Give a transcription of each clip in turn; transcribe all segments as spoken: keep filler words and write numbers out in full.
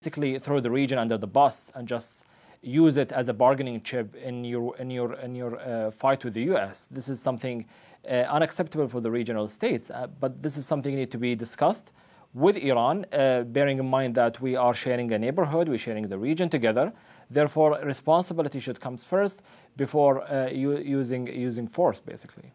basically throw the region under the bus and just use it as a bargaining chip in your in your in your uh, fight with the U S. This is something uh, unacceptable for the regional states, uh, but this is something that need to be discussed with Iran, uh, bearing in mind that we are sharing a neighborhood, we're sharing the region together. Therefore, responsibility should come first before uh, u- using using force, basically.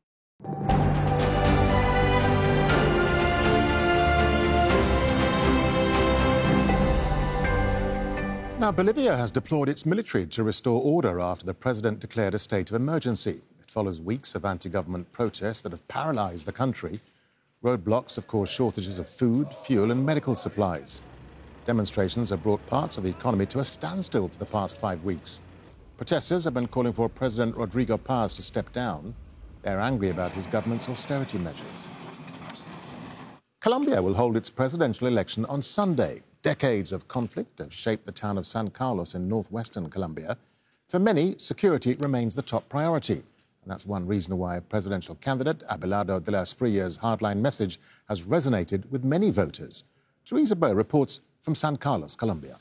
Now, Bolivia has deployed its military to restore order after the president declared a state of emergency. It follows weeks of anti-government protests that have paralyzed the country. Roadblocks have caused shortages of food, fuel and medical supplies. Demonstrations have brought parts of the economy to a standstill for the past five weeks. Protesters have been calling for President Rodrigo Paz to step down. They're angry about his government's austerity measures. Colombia will hold its presidential election on Sunday. Decades of conflict have shaped the town of San Carlos in northwestern Colombia. For many, security remains the top priority. And that's one reason why presidential candidate Abelardo de la Esprilla's hardline message has resonated with many voters. Teresa Bow reports from San Carlos, Colombia.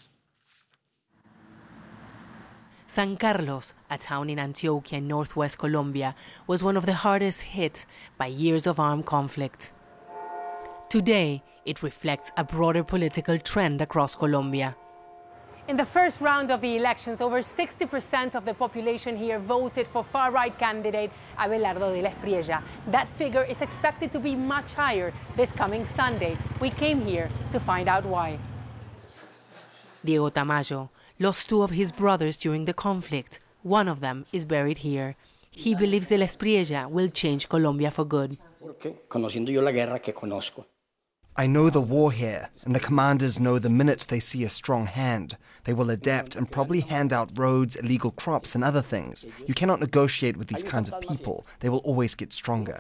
San Carlos, a town in Antioquia in northwest Colombia, was one of the hardest hit by years of armed conflict. Today, it reflects a broader political trend across Colombia. In the first round of the elections, over sixty percent of the population here voted for far-right candidate Abelardo de la Espriella. That figure is expected to be much higher this coming Sunday. We came here to find out why. Diego Tamayo lost two of his brothers during the conflict. One of them is buried here. He believes de la Espriella will change Colombia for good. Conociendo yo la guerra que conozco. I know the war here, and the commanders know the minute they see a strong hand, they will adapt and probably hand out roads, illegal crops, and other things. You cannot negotiate with these kinds of people. They will always get stronger.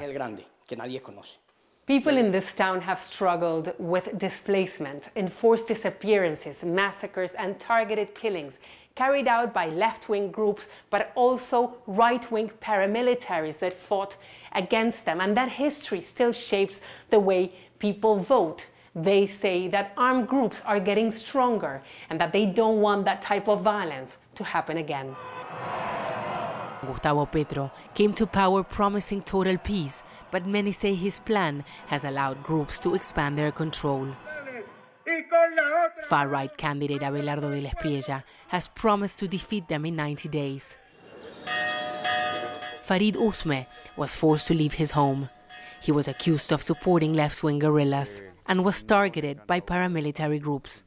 People in this town have struggled with displacement, enforced disappearances, massacres, and targeted killings carried out by left-wing groups, but also right-wing paramilitaries that fought against them. And that history still shapes the way people vote. They say that armed groups are getting stronger and that they don't want that type of violence to happen again. Gustavo Petro came to power promising total peace, but many say his plan has allowed groups to expand their control. Far-right candidate Abelardo de la Espriella has promised to defeat them in ninety days. Farid Usme was forced to leave his home. He was accused of supporting left-wing guerrillas and was targeted by paramilitary groups.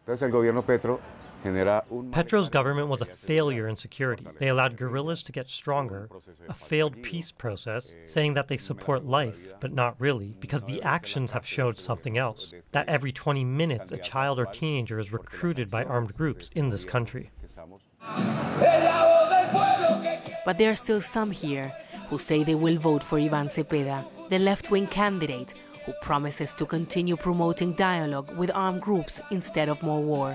Petro's government was a failure in security. They allowed guerrillas to get stronger, a failed peace process, saying that they support life, but not really, because the actions have showed something else, that every twenty minutes a child or teenager is recruited by armed groups in this country. But there are still some here who say they will vote for Iván Cepeda, the left-wing candidate who promises to continue promoting dialogue with armed groups instead of more war.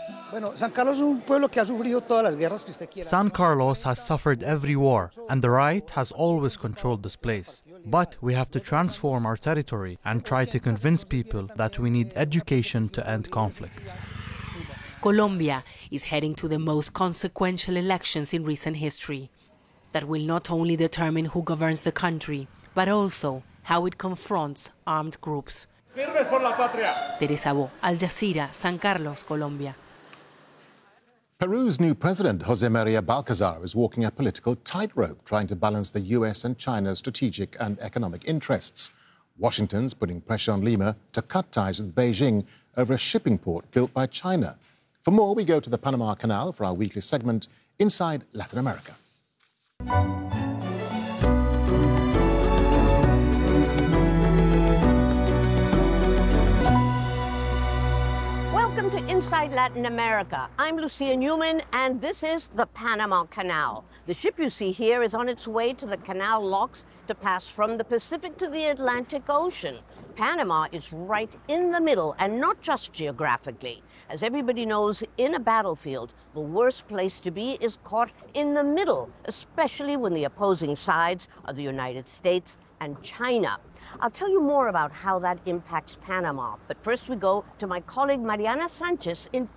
San Carlos has suffered every war, and the right has always controlled this place. But we have to transform our territory and try to convince people that we need education to end conflict. Colombia is heading to the most consequential elections in recent history that will not only determine who governs the country, but also how it confronts armed groups. Teresa Bo, Al Jazeera, San Carlos, Colombia. Peru's new president, José María Balcázar, is walking a political tightrope, trying to balance the U S and China's strategic and economic interests. Washington's putting pressure on Lima to cut ties with Beijing over a shipping port built by China. For more, we go to the Panama Canal for our weekly segment, Inside Latin America. Welcome to Inside Latin America. I'm Lucia Newman, and this is the Panama Canal. The ship you see here is on its way to the canal locks to pass from the Pacific to the Atlantic Ocean. Panama is right in the middle, and not just geographically. As everybody knows, in a battlefield, the worst place to be is caught in the middle, especially when the opposing sides are the United States and China. I'll tell you more about how that impacts Panama. But first we go to my colleague Mariana Sanchez in